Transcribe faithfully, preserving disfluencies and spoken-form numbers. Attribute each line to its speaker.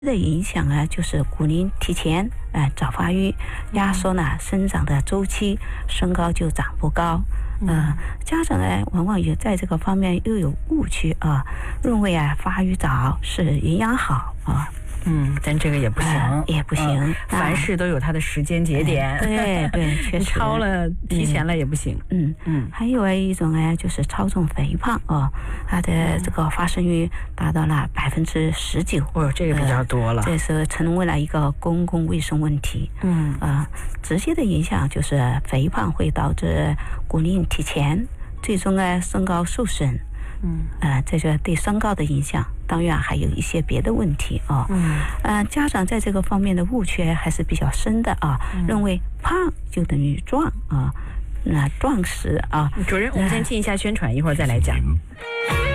Speaker 1: 的影响啊，就是骨龄提前，呃，早发育，压缩呢生长的周期，身高就长不高。呃，家长呢，往往也在这个方面又有误区啊，认为啊发育早是营养好啊。
Speaker 2: 嗯，但这个也不行，
Speaker 1: 呃、也不行、呃，
Speaker 2: 凡事都有它的时间节点。
Speaker 1: 哎、对对，确实
Speaker 2: 超了、提前了也不行。
Speaker 1: 嗯嗯，还有一种呢，就是超重肥胖哦，它的这个发生率达到了百分之十九。
Speaker 2: 哦，这个比较多了。
Speaker 1: 呃、这是成为了一个公共卫生问题。
Speaker 2: 嗯
Speaker 1: 啊、呃，直接的影响就是肥胖会导致骨龄提前，最终呢身高受损。嗯，呃，这个对身高的影响，当然还有一些别的问题啊。嗯，呃，家长在这个方面的误区还是比较深的啊，嗯、认为胖就等于壮啊，那壮实啊。
Speaker 2: 主任，我们先进一下宣传，一会儿再来讲。